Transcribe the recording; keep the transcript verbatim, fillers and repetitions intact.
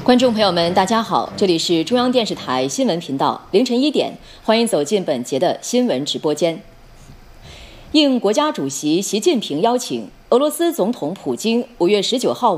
观众朋友们，大家好，这里是中央电视台新闻频道，凌晨一点，欢迎走进本节的新闻直播间。应国家主席习近平邀请，俄罗斯总统普京五月十九号